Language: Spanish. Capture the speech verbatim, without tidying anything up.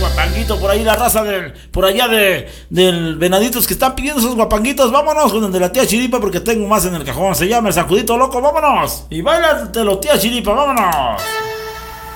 guapanguito por ahí, la raza del, por allá de, del Venaditos que están pidiendo esos guapanguitos. Vámonos con el de la tía Chiripa porque tengo más en el cajón. Se llama el sacudito loco, vámonos. Y bailatelo, tía Chiripa, vámonos.